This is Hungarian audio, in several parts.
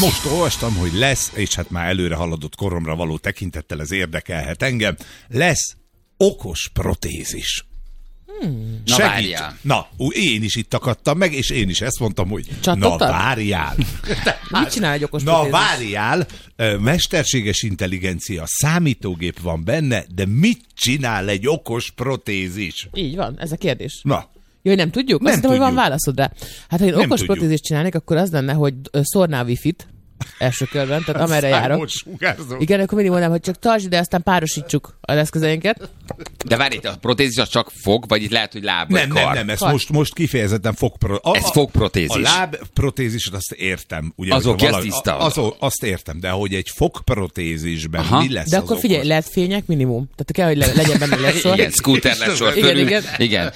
Most olvastam, hogy lesz, és hát már előre haladott koromra való tekintettel ez érdekelhet engem, lesz okos protézis. Na várjál. Na, én is itt akadtam meg, és én is ezt mondtam, hogy Csattottad? Na várjál. Mit csinál egy okos Na protézis? várjál, mesterséges intelligencia, számítógép van benne, de mit csinál egy okos protézis? Így van, ez a kérdés. Na. Jó, nem tudjuk? Nem Azt hiszem, hogy van tudjuk. válaszod rá. Hát, ha én Nem okos tudjuk. protézist csinálnék, akkor az lenne, hogy szórnál wifi-t első körben, tehát amerre járok. Sugárzó. Igen, akkor mindig mondanám, hogy csak tartsd ide, aztán párosítsuk az eszközeinket. De várj, itt a protézis az csak fog, vagy itt lehet, hogy láb vagy kar? Nem, ez most kifejezetten Ez fogprotézis. A lábprotézist azt értem. Ugye, Az hogyha oké, az tiszta. Azt értem, de hogy egy fogprotézisben mi lesz De az akkor figyelj, okos? LED fények minimum. Tehát kell, hogy legyen benne LED sor. Igen, scooter lesor Igen, fölül. igen. Igen,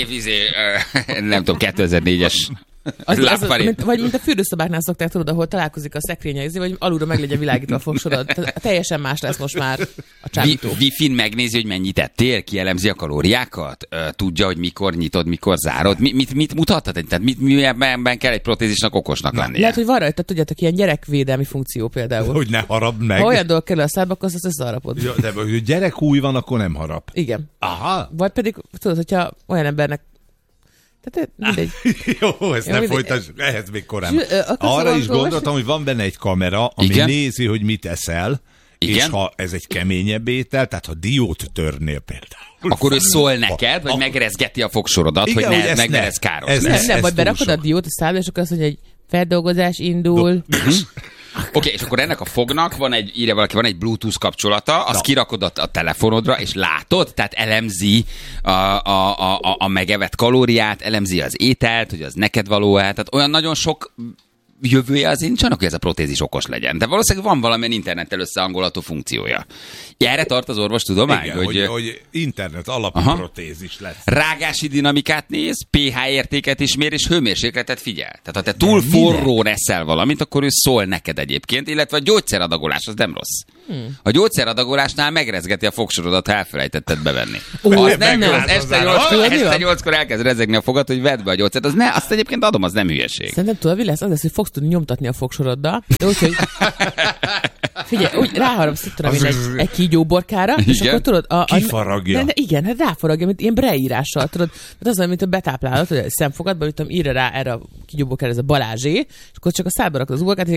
nem tudom, 2004-es lábfarin. Vagy mint a fürdőszobáknál szokták, tudod, ahol találkozik a szekrénye, vagy alulra meg legyen világítva a fogsorod. Tehát teljesen más lesz most már a csábító. Wi-Fi-n megnézi, hogy mennyit ettél, kielemzi a kalóriákat, tudja, hogy mikor nyitod, mikor zárod. Mit mutathat? Tehát miben kell egy protézisnak okosnak lennie? Lehet, hogy van rajta, tudjátok, ilyen gyerekvédelmi funkció például. Hogy ne harapd meg. Ha olyan dolog kerül a szádba, akkor azt összeharapod. Ja, de hogy gyerekúj van, akkor nem harap. Igen. Aha. Vagy pedig, tudod, hogyha olyan embernek... Tehát mindegy. Jó, ezt Jó, ne mindegy. folytasd, ehhez még korán. Akkor Arra szóval is gondoltam, hogy van benne egy kamera, ami Igen? nézi, hogy mit eszel, Igen? és ha ez egy keményebb étel, tehát ha diót törnél például. Akkor ő szól neked, vagy megrezgeti a fogsorodat, Igen, hogy hogy ne, ezt meg ne ne. lesz káros. Ez lesz. Nem, vagy túl berakod a sok. diót a szádba, és akkor azt mondja, hogy feldolgozás indul. Oké, és akkor ennek a fognak írja valaki, van egy Bluetooth kapcsolata, azt kirakod a telefonodra, és látod, tehát elemzi a megevett kalóriát, elemzi az ételt, hogy az neked való-e, tehát olyan nagyon sok jövője azért nincs annak, hogy ez a protézis okos legyen. De valószínűleg van valamilyen internettel összehangolható funkciója. Erre tart az orvostudomány? Igen, hogy internet alapú protézis lesz. Rágási dinamikát néz, pH értéket is mér, és hőmérsékletet figyel. Tehát ha te túl forrón eszel valamit, akkor ő szól neked egyébként, illetve a gyógyszeradagolás az nem rossz. A gyógyszeradagolásnál megrezgeti a fogsorodat, ha elfelejtetted bevenni. Az nem, az este 8-kor elkezd rezegni a fogad, hogy vedd be a gyógyszert. Azt egyébként adom, az nem hülyeség. Szerintem tudod, mi lesz? Az lesz, hogy fogsz tudni nyomtatni a fogsoroddal, de úgyhogy... Figyelj, úgy ráharapsz, tudom én, egy kígyóborkára, és Igen? akkor tudod... Kifaragja. De igen, hát ráfaragja, mint ilyen breírással, tudod. Tehát az olyan, mint a betáplálod, hogy a szemfogadban, mit tudom, írja rá erre a kígyóborkára, ez a Balázsé, és akkor csak a szádba rakod az uborkát,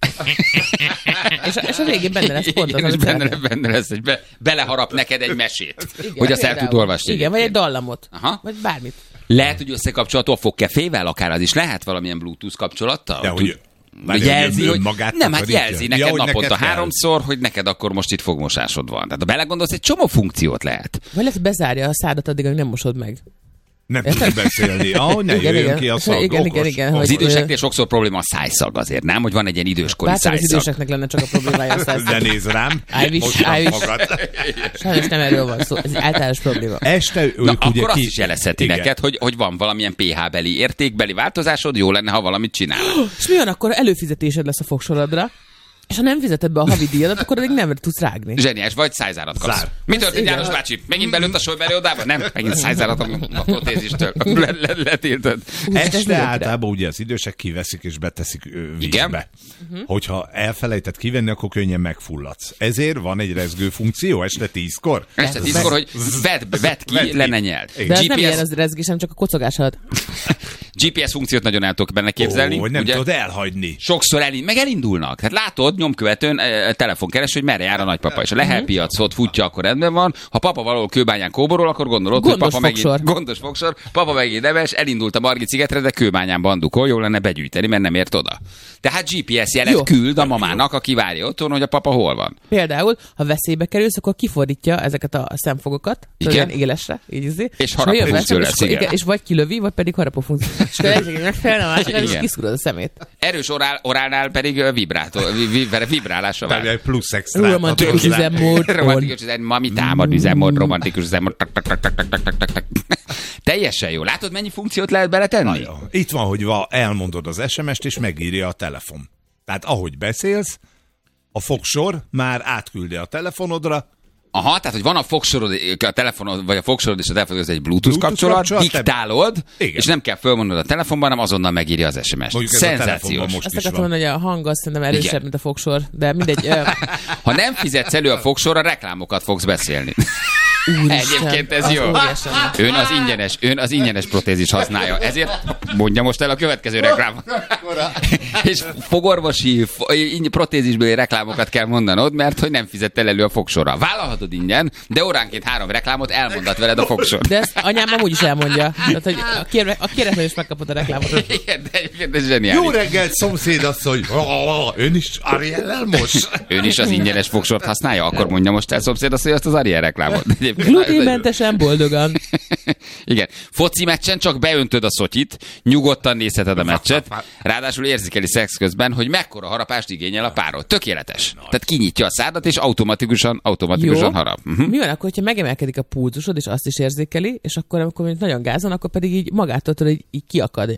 és a végén benne lesz pont az, Igen, és amit szeretnél. benne lesz, hogy beleharap neked egy mesét, Igen, hogy azt el például. tud olvasni. Igen, vagy egy dallamot, Aha. vagy bármit. Lehet, hogy összekapcsolható a fogkefével, akár az is lehet valamilyen Bluetooth kapcsolattal? De hogy Jelzi, hogy magát nem, hát takarítja. jelzi neked Ja, hogy naponta neked kell. 3-szor, hogy neked akkor most itt fogmosásod van. Tehát ha belegondolsz, egy csomó funkciót lehet. Vagy lehet, hogy bezárja a szádat addig, amíg nem mosod meg. Nem tud beszélni. Ne Igen, jöjjön igen. ki a szag. Igen, Okos. igen, hogy- Az időseknél sokszor probléma a szájszag azért, nem? Hogy van egy ilyen időskori Bárcsak az szájszag. időseknek lenne csak a problémája a Ne szájszag. nézz rám. I wish, Mostam I wish. magad. Sajnos nem erről van szó, ez egy általános probléma. Este ők Na, ugye akkor azt is jelezheti Igen. neked, hogy van valamilyen pH-beli, értékbeli változásod, jó lenne, ha valamit csinál. És mi van, akkor előfizetésed lesz a fogsorodra, és ha nem fizeted be a havi díjadat, akkor addig nem tudsz rágni. Zseniás, vagy szájzárat kapsz. Zár. Mi történt, igen. János bácsi? Megint belőtt a solybeli odába? Nem, megint szájzárat a protézistől. Letiltad. Este általában ugye az idősek kiveszik és beteszik vízbe. Hogyha elfelejtett kivenni, akkor könnyen megfulladsz. Ezért van egy rezgő funkció este 10-kor. Este 10-kor, hogy vedd ki, le ne nyeld. De ez nem ilyen az rezgés, hanem csak a kocogás alatt. GPS funkciót nagyon el tudok benne képzelni. Hogy nem ugye? tudod elhagyni. Sokszor elindulnak. Hát látod, nyomkövetőn telefonkeres, hogy merre jár a nagypapa. És a lehelpiacot futja, akkor rendben van. Ha papa valahol Kőbányán kóborol, akkor gondolod, Gondos hogy papa fogsor. megint gondos fogsor, papa megint neves, elindult a Margit szigetre, de Kőbányán bandukol, jó lenne begyűjteni, mert nem ért oda. Tehát GPS jelet Jó. küld a mamának, aki várja otthon, hogy a papa hol van. Például, ha veszélybe kerülsz, akkor kifordítja ezeket a szemfogokat, Igen. ilyen élesre, így izé. És ha jön harapó funkció veszély, lesz, és igen. és vagy kilövi, vagy pedig harapó funkció. És akkor egyébként megfelelne a másiknak, és Igen. kiszúrod a szemét. Erős orálnál pedig vibrálásra vár. Egy plusz extra. Romantikus üzemmód. Romantikus üzemmód, mami támad üzemmód, romantikus üzemmód. Teljesen jó. Látod, mennyi funkciót lehet beletenni? Itt van, hogy elmondod az SMS-t, és megírja a telefon. Tehát ahogy beszélsz, a fogsor már átküldi a telefonodra, Aha, tehát, hogy van a fogsorod, a telefonod, vagy a fogsorod és a telefonod, ez egy Bluetooth kapcsolat, diktálod, és nem kell fölmondod a telefonban, hanem azonnal megírja az SMS-t. Szenzációs. Azt akartam mondani, hogy a hang azt szerintem erősebb, mint a fogsor, de mindegy. Ha nem fizetsz elő a fogsorra, reklámokat fogsz beszélni. Egyébként ez jó. Ön az ingyenes protézis használja. Ezért mondja most el a következő reklámot. És fogorvosi protézisbeli reklámokat kell mondanod, mert hogy nem fizettél elő a fogsorra. Vállalhatod ingyen, de óránként 3 reklámot elmondat veled a fogsor. De ezt anyám amúgy is elmondja. Tehát, hogy a kéretlen is megkapod a reklámot. Igen, de egyébként ez zseniális. Jó reggelt, szomszédasszony! Ön is Ariellel most? Ön is az ingyenes fogsort használja? Akkor mondja most el szomszédasszony azt az Ariel reklámot. Gluténmentesen boldogan. Igen. Foci meccsen csak beöntöd a szotyit, nyugodtan nézheted a meccset, ráadásul érzékeli szex közben, hogy mekkora harapást igényel a párod. Tökéletes. Tehát kinyitja a szádat, és automatikusan harap. Mi van akkor, hogyha megemelkedik a pulzusod, és azt is érzékeli, és akkor, amikor nagyon gázon, akkor pedig így magától tudod, hogy így kiakad.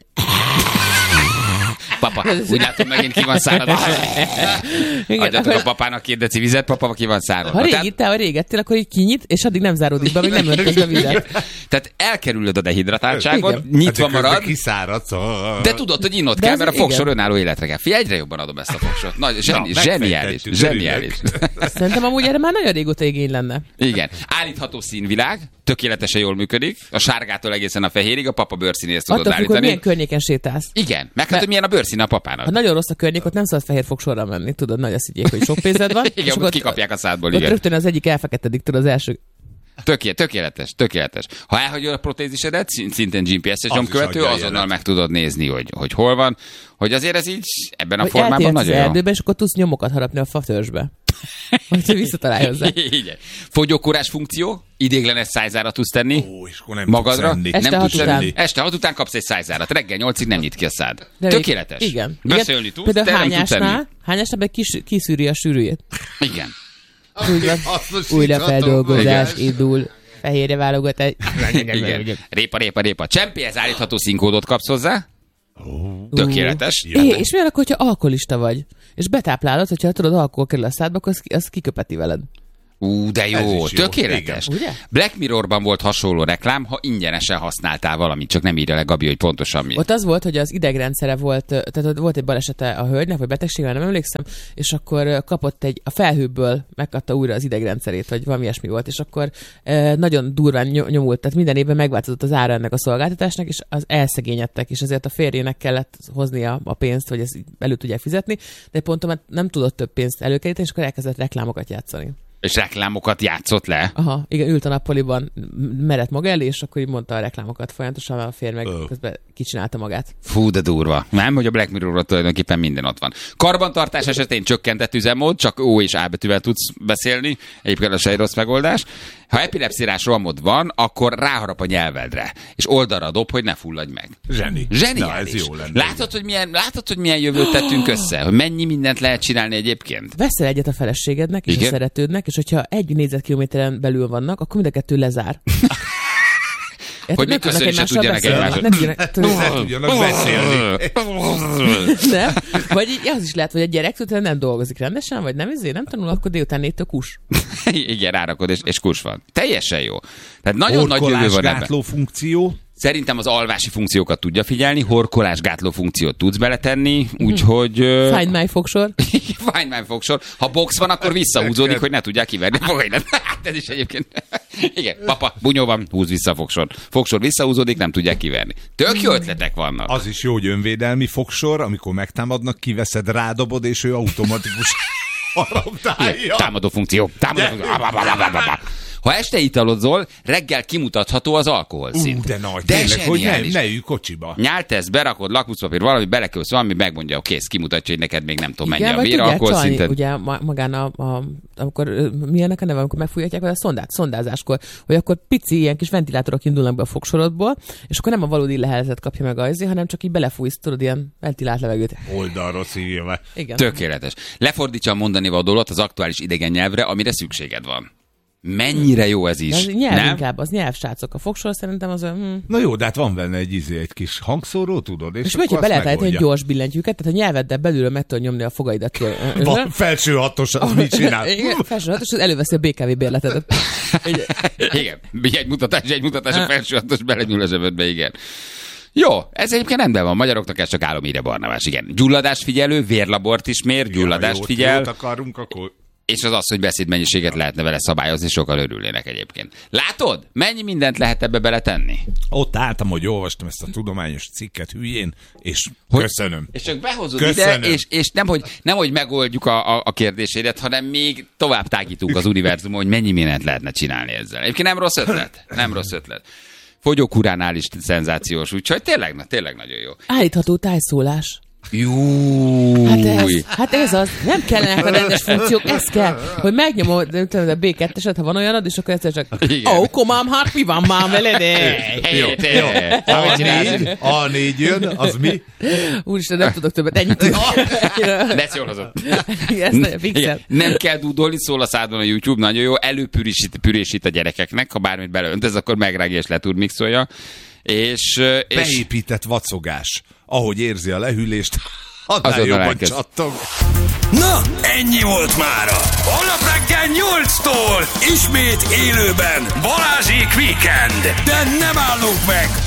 Papa, úgy látom, megint ki van száradva. Adjatok a papának 2 deci vizet, papa ki van száradva. Ha régettél, akkor így kinyit, és addig nem záródik be, még nem öntöd a vizet. Tehát elkerülöd a dehidratáltságot, nyitva marad, de tudod, hogy innod kell, mert a fogsor önálló életre kell. Figyelj, egyre jobban adom ezt a fogsort. Zseniális. Szerintem amúgy erre már nagyon régóta igény lenne. Igen. Állítható színvilág, tökéletesen jól működik. A sárgától egészen a fehérig, a papa bőrszínéhez tudod állítani. Attól, milyen környéken sétálsz. Igen, meg hát, hogy milyen a bőrszíne a papának. Ha nagyon rossz a környék, ott nem szabad fehér fogsorra menni, tudod, nagy azt higgyék, hogy sok pénzed van. Igen, ott kikapják a szádból, igen. Ott rögtön az egyik elfeketedik, tudod, az első. Tökéletes. Ha elhagyod a protézisedet, szintén GPS-es nyomkövető, azonnal meg tudod nézni, hogy hol van. Hogy azért ez így ebben a formában nagyon jó. Az erdőbe, és akkor tudsz nyomokat harapni a fatörzsbe. Hogy visszatalálj hozzá. Igen. Fogyókúrás funkció, idéglenes szájzárat tudsz tenni magadra. Este 6 után kapsz egy szájzárat. Reggel 8-ig nem nyit ki a szád. Tökéletes. Igen. Beszélni tudsz, de nem tudsz tenni. Hányásnál kiszűri a sűrűjét. Igen. Újra feldolgozás indul. Fehérje válogatás. Répa. Csempéhez állítható színkódot kapsz hozzá. Tökéletes. És mi akkor, hogyha alkoholista vagy? És betáplálod, hogyha tudod, alkohol kerül a szádba, akkor az kiköpeti veled. De jó, tökéletes. Jó, Black Mirrorban volt hasonló reklám, ha ingyenesen használtál valamit, csak nem írja le Gabi, hogy pontosan mi. Ott az volt, hogy az idegrendszere volt, tehát volt egy balesete a hölgynek, vagy betegséggel, nem emlékszem, és akkor kapott a felhőből, megkapta újra az idegrendszerét, vagy valami ilyesmi volt, és akkor nagyon durván nyomult, tehát minden évben megváltozott az ára ennek a szolgáltatásnak, és az elszegényedtek, és azért a férjének kellett hoznia a pénzt, hogy ezt elő tudják fizetni, de pontosan nem tudott több pénzt előkeríteni, és akkor elkezdett reklámokat játszani. És reklámokat játszott le? Aha, igen, ült a nappaliban, merett maga elé, és akkor így mondta a reklámokat folyamatosan, a férj meg közben kicsinálta magát. Fú, de durva. Nem, hogy a Black Mirrorról tulajdonképpen minden ott van. Karbantartás esetén csökkentett üzemmód, csak O és A betűvel tudsz beszélni, egyébként se egy rossz megoldás. Ha epilepszírás rohamod van, akkor ráharap a nyelvedre, és oldalra dob, hogy ne fulladj meg. Zseniális. Na, ez jó lenne. Látod, hogy milyen jövőt tettünk össze? Hogy mennyi mindent lehet csinálni egyébként? Veszel egyet a feleségednek és a szeretődnek, és hogyha 1 négyzetkilométeren belül vannak, akkor mind a 2 lezár. Hogy még köszönni se tudjanak egymással. Nem tudjanak beszélni. Nem? Vagy az is lehet, hogy a gyerek utána nem dolgozik rendesen, vagy nem tanul, akkor délután 4-től kus. Igen, rárakod, és kus van. Teljesen jó. Tehát nagyon nagy jövő van ebben. Funkció. Szerintem az alvási funkciókat tudja figyelni, horkolásgátló funkciót tudsz beletenni, úgyhogy... Find my fogsor. Find my fogsor. Ha box van, akkor visszahúzódik, hogy ne tudják kiverni a fogaidat. Ez is egyébként... Igen, papa, bunyó van, húz vissza a fogsor. Fogsor visszahúzódik, nem tudják kiverni. Tök jó ötletek vannak. Az is jó, hogy önvédelmi fogsor, amikor megtámadnak, kiveszed, rádobod, és ő automatikus haraptálja. Támadó funkció. Ha este italozol, reggel kimutatható az alkoholszint. De nagy, tényleg, hogy ne ülj kocsiba. Nyáltesz, berakod lakmuszpapír, valami belekölsz, valami megmondja, kész, kimutatja, hogy neked még nem tudom mennyi a vér alkoholszinted. Ugye magán amikor milyennek a neve, amikor megfújhatják a szondázáskor, hogy akkor pici ilyen kis ventilátorok indulnak be a fogsorodból, és akkor nem a valódi leheletet kapja meg ajzi, hanem csak így belefújsz, tudod, ilyen ventilált levegőt. Oldalról szívja. Tökéletes. Lefordítsa a mondani vadólat az aktuális idegen nyelvre, amire szükséged van. Mennyire jó ez is. Az nyelv nem? inkább, az nyelv, srácok. A fogsor szerintem az olyan... Na jó, de hát van benne egy kis hangszóró, tudod? És hogyha be lehet állítani, hogy gyors billentyűket, tehát a nyelveddel belülről meg tudod nyomni a fogaidat. Van felső hatos, az mit csinál? Igen, felső hatos, az előveszi a BKV bérletedet. Igen, egy mutatás a felső hatos belenyúl a zsebedbe, igen. Jó, ez egyébként rendben van. Magyaroknak ez csak álomhíre Barnabás, igen. Gyulladásfigyelő, vérlabort is mér, gyulladást figyel. Jót akarunk, akkor... És az, hogy beszédmennyiséget lehetne vele szabályozni, sokkal örülnének egyébként. Látod? Mennyi mindent lehet ebbe beletenni? Ott álltam, hogy olvastam ezt a tudományos cikket hülyén, és köszönöm. És csak behozod ide, és nem, hogy megoldjuk a kérdésédet, hanem még tovább tágítunk az univerzumon, hogy mennyi mindent lehetne csinálni ezzel. Egyébként nem rossz ötlet. Nem rossz ötlet. Fogyókúránál is szenzációs, úgyhogy tényleg nagyon jó. Állítható tájszólás. Jó. Hát ez az. Nem kellenek a rendes funkciók, ez kell, hogy megnyomod a B2-eset, ha van olyanod, és akkor egyszer csak komám, hát mi van már veled? Jó. A4 jön, az mi? Úristen, nem tudok többet, ennyit. De jól hozott. Nem kell dúdolni, szól a szádon a YouTube, nagyon jó. Előpürésít a gyerekeknek, ha bármit beleöntesz, akkor megrágja és leturmixolja. És beépített vacogás. Ahogy érzi a lehűlést, annál jobban csattog. Na, ennyi volt mára. Holnap reggel 8-tól ismét élőben Balázsék Weekend. De nem állunk meg.